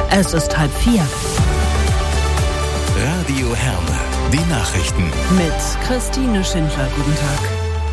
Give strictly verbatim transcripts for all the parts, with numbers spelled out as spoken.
Es ist halb vier. Radio Herne, die Nachrichten. Mit Christine Schindler, guten Tag.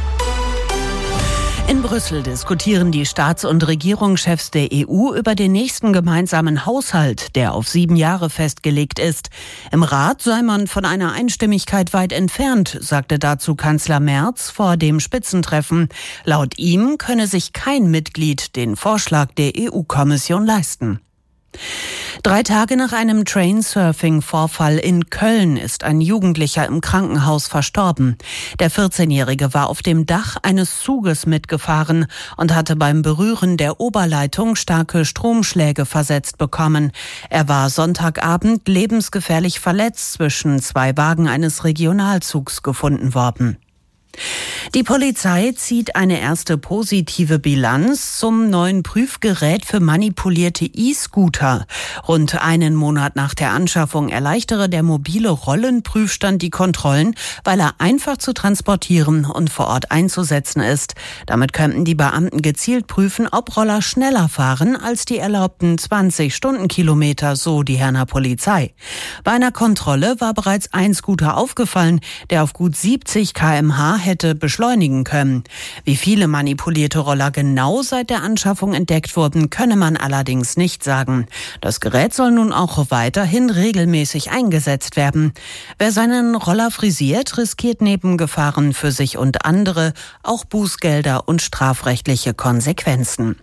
In Brüssel diskutieren die Staats- und Regierungschefs der E U über den nächsten gemeinsamen Haushalt, der auf sieben Jahre festgelegt ist. Im Rat sei man von einer Einstimmigkeit weit entfernt, sagte dazu Kanzler Merz vor dem Spitzentreffen. Laut ihm könne sich kein Mitglied den Vorschlag der E U-Kommission leisten. Drei Tage nach einem Trainsurfing-Vorfall in Köln ist ein Jugendlicher im Krankenhaus verstorben. Der vierzehnjährige war auf dem Dach eines Zuges mitgefahren und hatte beim Berühren der Oberleitung starke Stromschläge versetzt bekommen. Er war Sonntagabend lebensgefährlich verletzt zwischen zwei Wagen eines Regionalzugs gefunden worden. Die Polizei zieht eine erste positive Bilanz zum neuen Prüfgerät für manipulierte E-Scooter. Rund einen Monat nach der Anschaffung erleichtere der mobile Rollenprüfstand die Kontrollen, weil er einfach zu transportieren und vor Ort einzusetzen ist. Damit könnten die Beamten gezielt prüfen, ob Roller schneller fahren als die erlaubten zwanzig Stundenkilometer, so die Herner Polizei. Bei einer Kontrolle war bereits ein Scooter aufgefallen, der auf gut siebzig Kilometer pro Stunde hätte beschleunigen können. Wie viele manipulierte Roller genau seit der Anschaffung entdeckt wurden, könne man allerdings nicht sagen. Das Gerät soll nun auch weiterhin regelmäßig eingesetzt werden. Wer seinen Roller frisiert, riskiert neben Gefahren für sich und andere auch Bußgelder und strafrechtliche Konsequenzen.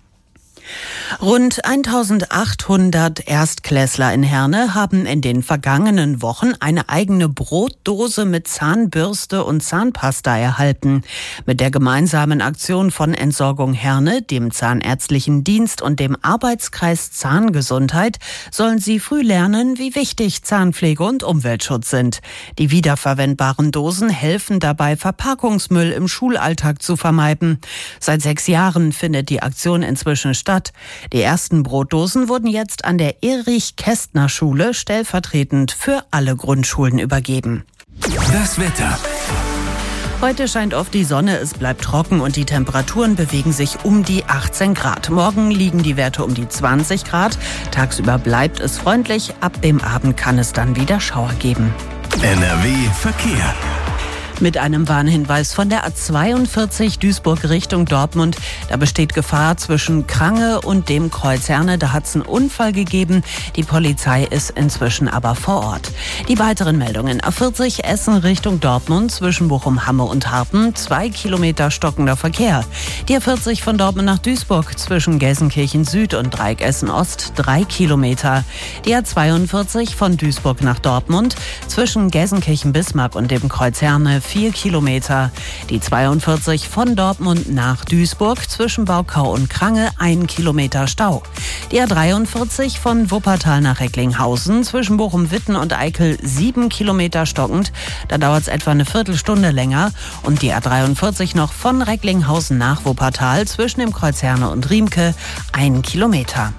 Rund eintausendachthundert Erstklässler in Herne haben in den vergangenen Wochen eine eigene Brotdose mit Zahnbürste und Zahnpasta erhalten. Mit der gemeinsamen Aktion von Entsorgung Herne, dem Zahnärztlichen Dienst und dem Arbeitskreis Zahngesundheit sollen sie früh lernen, wie wichtig Zahnpflege und Umweltschutz sind. Die wiederverwendbaren Dosen helfen dabei, Verpackungsmüll im Schulalltag zu vermeiden. Seit sechs Jahren findet die Aktion inzwischen statt. Die ersten Brotdosen wurden jetzt an der Erich-Kästner-Schule stellvertretend für alle Grundschulen übergeben. Das Wetter. Heute scheint oft die Sonne, es bleibt trocken und die Temperaturen bewegen sich um die achtzehn Grad. Morgen liegen die Werte um die zwanzig Grad. Tagsüber bleibt es freundlich, ab dem Abend kann es dann wieder Schauer geben. N R W Verkehr. Mit einem Warnhinweis von der A zweiundvierzig Duisburg Richtung Dortmund. Da besteht Gefahr zwischen Krange und dem Kreuz Herne. Da hat es einen Unfall gegeben. Die Polizei ist inzwischen aber vor Ort. Die weiteren Meldungen. A vierzig Essen Richtung Dortmund zwischen Bochum-Hamme und Harpen. Zwei Kilometer stockender Verkehr. Die A vierzig von Dortmund nach Duisburg zwischen Gelsenkirchen Süd und Dreieck Essen Ost. Drei Kilometer. Die A zweiundvierzig von Duisburg nach Dortmund zwischen Gelsenkirchen Bismarck und dem Kreuz Herne. Vier Kilometer. Die zweiundvierzig von Dortmund nach Duisburg zwischen Baukau und Krange, ein Kilometer Stau. Die A dreiundvierzig von Wuppertal nach Recklinghausen zwischen Bochum-Witten und Eickel, sieben Kilometer stockend. Da dauert es etwa eine Viertelstunde länger. Und die A dreiundvierzig noch von Recklinghausen nach Wuppertal zwischen dem Kreuz Herne und Riemke, ein Kilometer.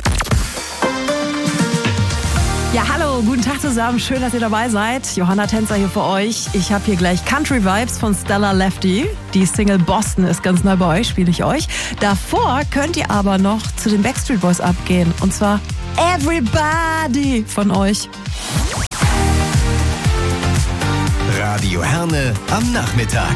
Ja, hallo, guten Tag zusammen. Schön, dass ihr dabei seid. Johanna Tänzer hier für euch. Ich habe hier gleich Country Vibes von Stella Lefty. Die Single Boston ist ganz neu bei euch, spiele ich euch. Davor könnt ihr aber noch zu den Backstreet Boys abgehen. Und zwar Everybody von euch. Radio Herne am Nachmittag.